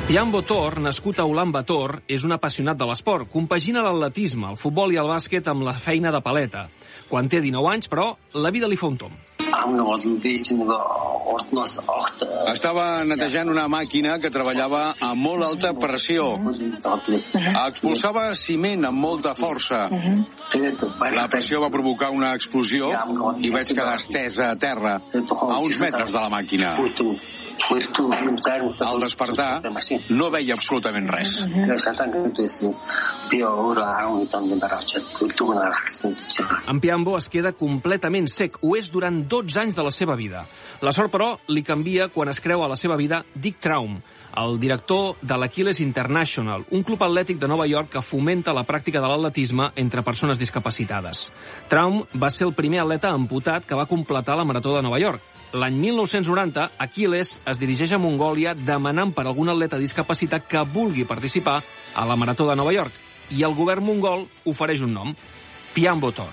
Piambo Tor, nascut a Ulan Bator, és un apassionat de l'esport. Compagina l'atletisme, el futbol i el bàsquet amb la feina de paleta. Quan té 19 anys, però, la vida li fa un tomb. Estava netejant una màquina que treballava a molt alta pressió. Expulsava ciment amb molta força. La pressió va provocar una explosió i vaig quedar estesa a terra, a uns metres de la màquina. Al despertar, no veia absolutament res. En Piambo es queda completament sec. Ho és durant 12 anys de la seva vida. La sort, però, li canvia quan es creu a la seva vida Dick Traum, el director de l'Achilles International, un club atlètic de Nova York que fomenta la pràctica de l'atletisme entre persones discapacitades. Traum va ser el primer atleta amputat que va completar la Marató de Nova York. L'any 1990, Achilles es dirigeix a Mongòlia demanant per algun atleta discapacitat que vulgui participar a la Marató de Nova York. I el govern mongol ofereix un nom, Piambo Tor.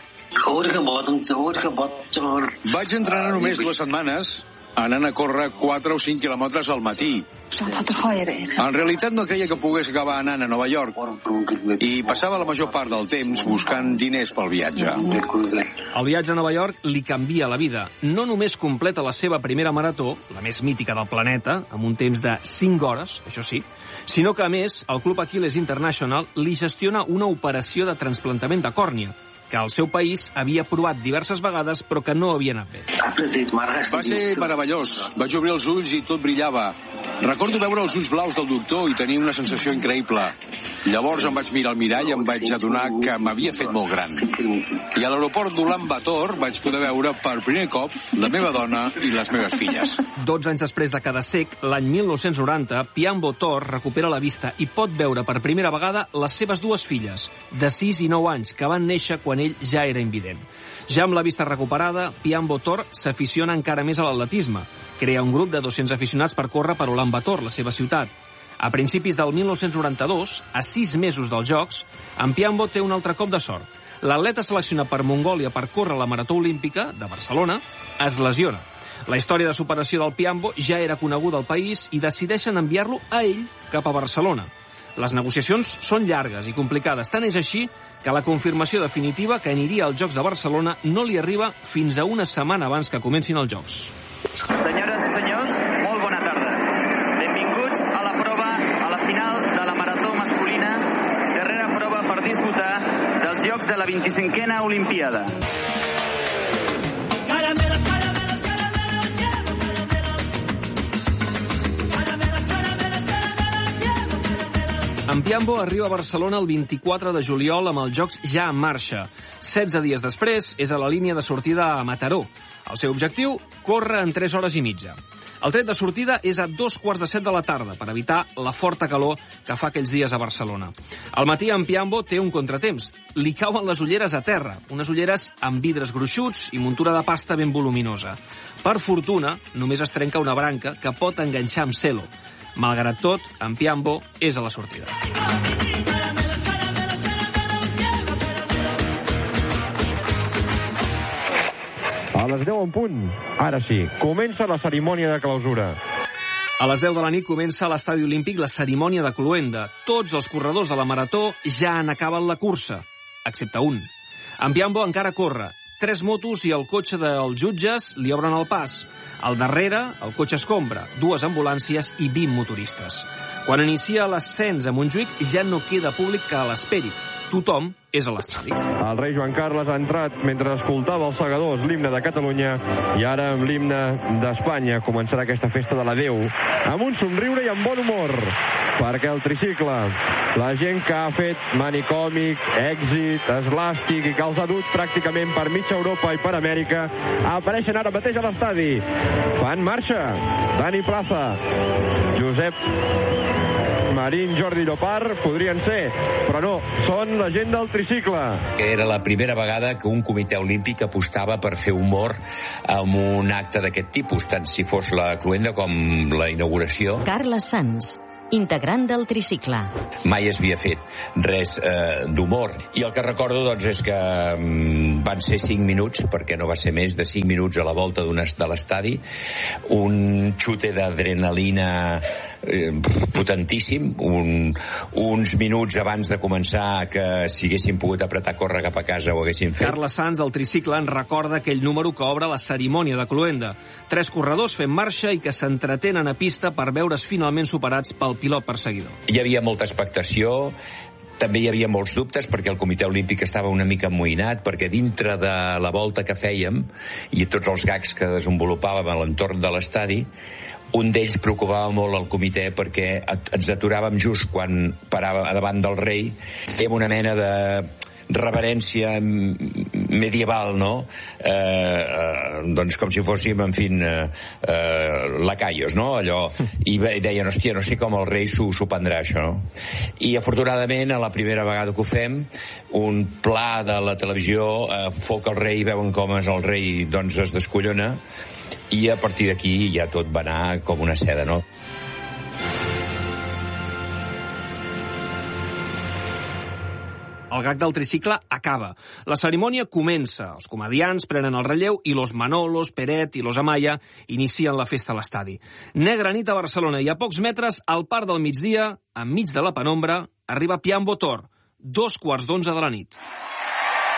Vaig entrenar només 2 setmanes anant a córrer 4 o 5 quilòmetres al matí. En realitat no creia que pogués acabar anant a Nova York i passava la major part del temps buscant diners pel viatge. El viatge a Nova York li canvia la vida. No només completa la seva primera marató, la més mítica del planeta, amb un temps de 5 hores, això sí, sinó que, a més, el Club Achilles International li gestiona una operació de trasplantament de còrnia, que al seu país havia provat diverses vegades però que no havia anat bé. Va ser meravellós. Vaig obrir els ulls i tot brillava. Recordo veure els ulls blaus del doctor i tenir una sensació increïble. Llavors em vaig mirar al mirall i em vaig adonar que m'havia fet molt gran. I a l'aeroport d'Ulan Bator vaig poder veure per primer cop la meva dona i les meves filles. 12 anys després de quedar sec, l'any 1990, Piambo Tor recupera la vista i pot veure per primera vegada les seves 2 filles, de 6 i 9 anys, que van néixer quan ell ja era invident. Ja amb la vista recuperada, Piambo Tor s'aficiona encara més a l'atletisme. Crea un grup de 200 aficionats per córrer per Ulan Bator, la seva ciutat. A principis del 1992, a 6 mesos dels Jocs, en Piambo té un altre cop de sort. L'atleta seleccionat per Mongòlia per córrer la Marató Olímpica de Barcelona es lesiona. La història de superació del Piambo ja era coneguda al país i decideixen enviar-lo a ell cap a Barcelona. Les negociacions són llargues i complicades. Tant és així que la confirmació definitiva que aniria als Jocs de Barcelona no li arriba fins a una setmana abans que comencin els Jocs. Senyores i senyors, molt bona tarda. Benvinguts a la prova, a la final de la Marató masculina, darrera prova per disputar dels Jocs de la 25a Olimpiada. En Piambo arriba a Barcelona el 24 de juliol amb els Jocs ja en marxa. 16 dies després és a la línia de sortida a Mataró. El seu objectiu, córrer en 3 hores i mitja. El tret de sortida és a 6:45 de la tarda, per evitar la forta calor que fa aquells dies a Barcelona. Al matí en Piambo té un contratemps. Li cauen les ulleres a terra, unes ulleres amb vidres gruixuts i muntura de pasta ben voluminosa. Per fortuna, només es trenca una branca que pot enganxar amb celo. Malgrat tot, en Piambo és a la sortida. A les 10 en punt, ara sí, comença la cerimònia de clausura. A les 10 de la nit comença a l'Estadi Olímpic la cerimònia de cloenda. Tots els corredors de la Marató ja han acabat la cursa, excepte un. En Piambo encara corre. 3 motos i el cotxe dels jutges li obren el pas. Al darrere, el cotxe escombra, 2 ambulàncies i 20 motoristes. Quan inicia l'ascens a Montjuïc ja no queda públic que l'esperi. Tothom és a l'estadi. El rei Joan Carles ha entrat mentre escoltava els segadors l'himne de Catalunya i ara amb l'himne d'Espanya començarà aquesta festa de l'adeu amb un somriure i amb bon humor perquè el tricicle, la gent que ha fet manicòmic, èxit, eslàstic i que els ha dut pràcticament per mitja Europa i per Amèrica apareixen ara mateix a l'estadi. Fan marxa. Dani Plaza, Josep Marín, Jordi Llopart podrien ser, però no, són la gent del tricicle. Era la primera vegada que un comitè olímpic apostava per fer humor amb un acte d'aquest tipus, tant si fos la cloenda com la inauguració. Carles Sans, integrant del tricicle. Mai es havia fet res d'humor. I el que recordo doncs, és que van ser 5 minuts, perquè no va ser més de 5 minuts a la volta de l'estadi, un xute d'adrenalina potentíssim, uns minuts abans de començar, que si haguessin pogut apretar córrer cap a casa ho haguessin fet. Carles Sanz, del tricicle, en recorda aquell número que obre la cerimònia de cloenda. 3 corredors fent marxa i que s'entretenen a pista per veure's finalment superats pel pilot perseguidor. Hi havia molta expectació, també hi havia molts dubtes perquè el Comitè Olímpic estava una mica amoïnat, perquè dintre de la volta que fèiem i tots els gags que desenvolupàvem a l'entorn de l'estadi, un d'ells preocupava molt el comitè perquè ens aturàvem just quan parava davant del rei, fèiem una mena de reverència medieval, no? Doncs com si fóssim, en fi, lacaios, no? Allò, i deien, hòstia, no sé com el rei s'ho prendrà, això, no? I afortunadament, a la primera vegada que ho fem, un pla de la televisió foca el rei, veuen com és el rei, doncs es descollona, i a partir d'aquí ja tot va anar com una seda, no? El gag del tricicle acaba. La cerimònia comença. Els comediants prenen el relleu i los Manolos, Peret i los Amaya inicien la festa a l'estadi. Negra nit a Barcelona i a pocs metres, al Parc del Migdia, enmig de la penombra, arriba Pian Botor, 11:15 de la nit.